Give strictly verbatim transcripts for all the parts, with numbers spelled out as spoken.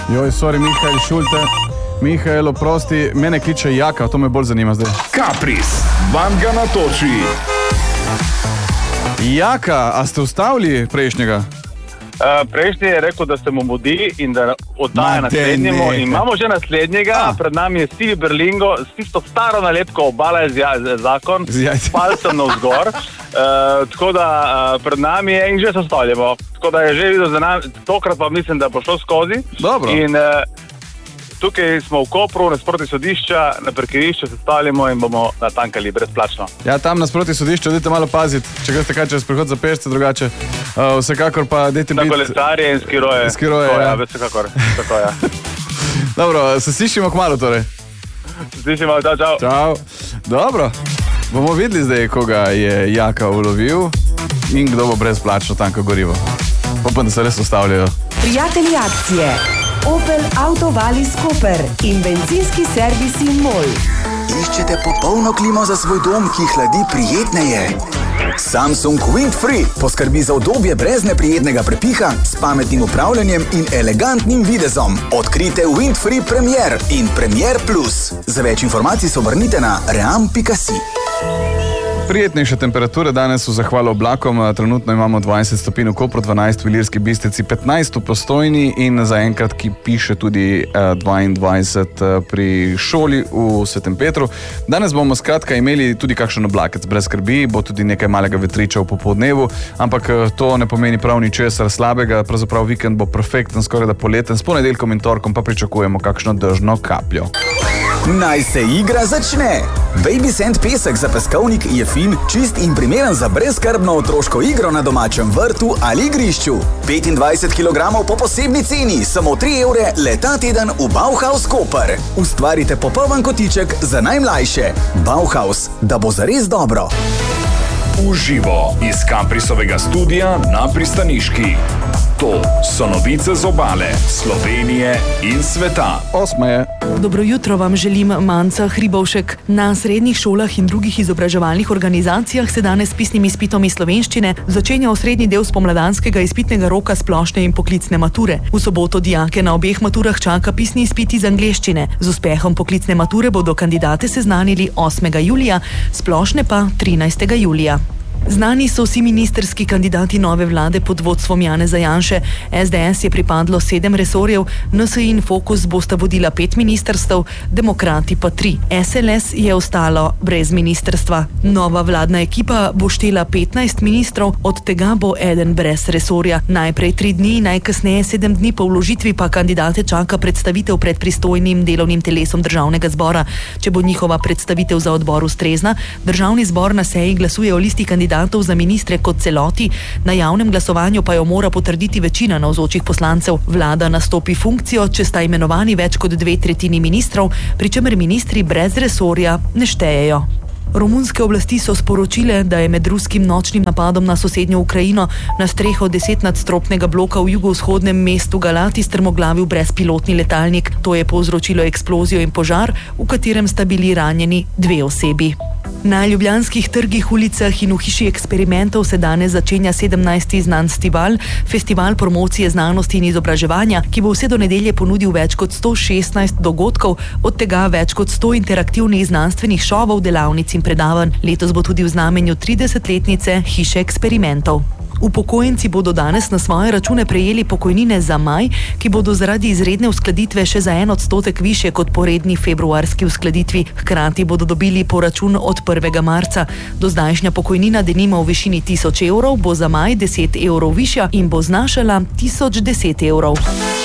Joj, sorry, Mihael Šulte. Mihael, oprosti, mene kliče Jaka, to me bolj zanima zdaj. Kapris, vam ga natoči. Jaka, a ste ustavili prejšnjega? Uh, prejšnji je rekel, da se mu mudi in da oddaja naslednjemu. In imamo že naslednjega, a. Pred nami je Steve Berlingo s tisto staro nalepko Obala je z zakon, s palcem navzgor. Uh, tako da uh, pred nami je in že se stavljamo. Tako da je že videl za nami, tokrat pa mislim, da bo šlo skozi. Dobro. In uh, tukaj smo v Kopru, nasproti sodišča, na parkirišču se stavljamo in bomo natankali brezplačno. Ja, tam nasproti sodišča, dajte malo paziti, če greste kaj čez prehod za pešce, drugače. Uh, vsekakor pa dajte biti... Na kolesarje in skiroje. Skiroje, ja. Ja, vsekakor. Tako, ja. Dobro, se slišimo kmalu torej. Se slišimo, čau, čau. Čau. Dobro, bomo videli zdaj, koga je Jaka ulovil in kdo bo brezplačno tanko gorivo. Upam, da se res ustavljajo. Prijatelji akcije. Opel Autovalis Koper in bencinski servisi MOL. Iščete popolno klimo za svoj dom, ki hladi prijetneje? Samsung Windfree poskrbi za udobje brez neprijetnega prepiha, s pametnim upravljanjem in elegantnim videzom. Odkrite Windfree Premier in Premier Plus. Za več informacij se obrnite na ream pika si. Prijetnejše temperature danes v zahvalo oblakom. Trenutno imamo dvajset stopinj v Kopru, dvanajst v Ilirski Bistrici, petnajst v Postojni in zaenkrat, ki piše tudi dvaindvajset pri šoli v Svetem Petru. Danes bomo skratka imeli tudi kakšen oblakec, brez skrbi, bo tudi nekaj malega vetriča v popoldnevu, ampak to ne pomeni prav ničesar slabega, pravzaprav vikend bo perfekten, skoraj da poleten, s ponedeljkom in torkom pa pričakujemo kakšno dežno kapljo. Naj se igra začne! Baby Sand pesek za peskovnik je fin, čist in primeren za brezskrbno otroško igro na domačem vrtu ali igrišču. petindvajset kilogramov po posebni ceni, samo tri evre le ta teden v Bauhaus Koper. Ustvarite popoln kotiček za najmlajše. Bauhaus, da bo zares dobro. Uživo iz Kaprisovega studia na Pristaniški. To so novice z obale, Slovenije in sveta. Osma je. Dobro jutro vam želim, Manca Hribovšek. Na srednjih šolah in drugih izobraževalnih organizacijah se danes s pisnim izpitom iz slovenščine začenja osrednji del spomladanskega izpitnega roka splošne in poklicne mature. V soboto dijake na obeh maturah čaka pisni izpit iz angleščine. Z uspehom poklicne mature bodo kandidate seznanili osmega julija, splošne pa trinajstega julija. Znani so vsi ministerski kandidati nove vlade pod vodstvom Janeza Janše. es de es je pripadlo sedem resorjev, en es i in Fokus bosta vodila pet ministrstev, Demokrati pa tri. es el es je ostalo brez ministrstva. Nova vladna ekipa bo štela petnajst ministrov, od tega bo eden brez resorja. Najprej tri dni, najkasneje sedem dni po vložitvi pa kandidate čaka predstavitev pred pristojnim delovnim telesom državnega zbora. Če bo njihova predstavitev za odbor ustrezna, državni zbor na seji glasuje o listi kandidatov za ministre kot celoti, na javnem glasovanju pa jo mora potrditi večina navzočih poslancev. Vlada nastopi funkcijo, če sta imenovani več kot dve tretjini ministrov, pri čemer ministri brez resorja ne štejejo. Romunske oblasti so sporočile, da je med ruskim nočnim napadom na sosednjo Ukrajino na streho desetnadstropnega bloka v jugovzhodnem mestu Galati strmoglavil brezpilotni letalnik. To je povzročilo eksplozijo in požar, v katerem sta bili ranjeni dve osebi. Na ljubljanskih trgih, ulicah in v hiši eksperimentov se danes začenja sedemnajsti Znanstival, festival promocije znanosti in izobraževanja, ki bo vse do nedelje ponudil več kot sto šestnajst dogodkov, od tega več kot sto interaktivnih znanstvenih šovov, delavnic in predavanj. Letos bo tudi v znamenju tridesetletnice hiše eksperimentov. Upokojenci bodo danes na svoje račune prejeli pokojnine za maj, ki bodo zaradi izredne uskladitve še za en odstotek višje kot po redni februarski uskladitvi. Hkrati bodo dobili poračun od prvega marca. Dozdajšnja pokojnina, denimo v višini tisoč evrov, bo za maj deset evrov višja in bo znašala tisoč deset evrov.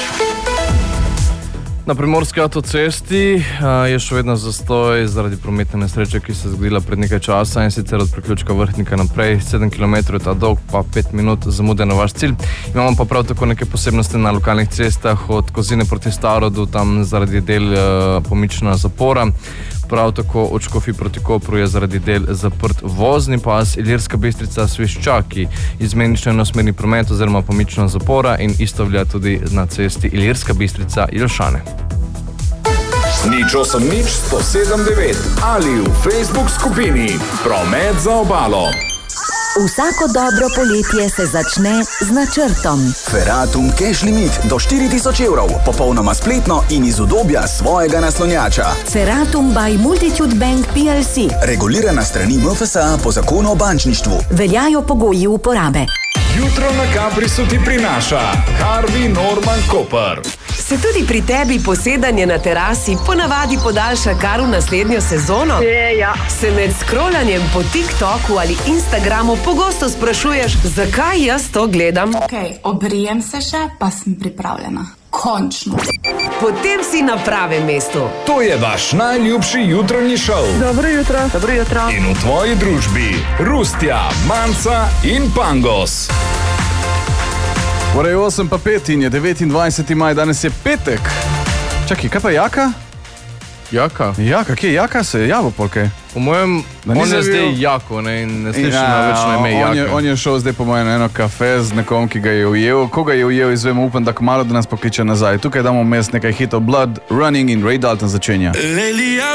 Na primorski avtocesti je še vedno zastoj zaradi prometne nesreče, ki se je zgodila pred nekaj časa, in sicer od priključka Vrhnika naprej. sedem kilometrov je ta dolg, pa pet minut zamude na vaš cilj. Imamo pa prav tako neke posebnosti na lokalnih cestah, od Kozine proti Starodu, tam zaradi del uh, pomična zapora. Prav tako od Škofij proti Kopru je zaradi del zaprt vozni pas. Ilirska Bistrica Sviščaki, izmenično enosmerni promet oziroma pomična zapora, in isto velja tudi na cesti Ilirska Bistrica Jelšane. Nič osem nič sto sedem devet ali v Facebook skupini Promet za obalo. Vsako dobro poletje se začne z načrtom. Ferratum Cash Limit do štiri tisoč evrov, popolnoma spletno in iz udobja svojega naslonjača. Ferratum by Multitude Bank P L C. Regulirana strani M F S A po zakonu o bančništvu. Veljajo pogoji uporabe. Jutro na Caprisu ti prinaša Harvey Norman Koper. Se tudi pri tebi posedanje na terasi ponavadi podaljša kar v naslednjo sezono? Je, ja. Se med scrollanjem po TikToku ali Instagramu pogosto sprašuješ, zakaj jaz to gledam? Ok, obrijem se še, pa sem pripravljena. Končno. Potem si na pravem mestu. To je vaš najljubši jutranji šov. Dobro jutro. Dobro jutro. In v tvoji družbi Rustja, Manca in Pangos. Torej osem pa pet in je devetindvajseti maj, danes je petek. Čakaj, kaj pa Jaka? Jaka? Jaka, kje je Jaka? Se je javo polkaj? Po mojem, on je zdaj Jako, ne, in ne slišim na več na ime Jaka. On je šel zdaj po mojem na eno kafe z nekom, ki ga je ujel. Koga je ujel, izvemo, upam, da malo da nas pokliče nazaj. Tukaj damo mes nekaj hitov, Blood Running in Ray Dalton začenja.